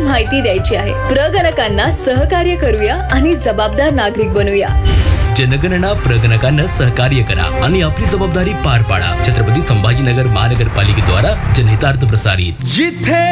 माहिती द्यायची आहे. प्रगणकांना सहकार्य करूया आणि जबाबदार नागरिक बनूया. जनगणना प्रगणकांना सहकार्य करा आणि आपली जबाबदारी पार पाडा. छत्रपती संभाजीनगर महानगरपालिकेद्वारा जनहितार्थ प्रसारित. जिथे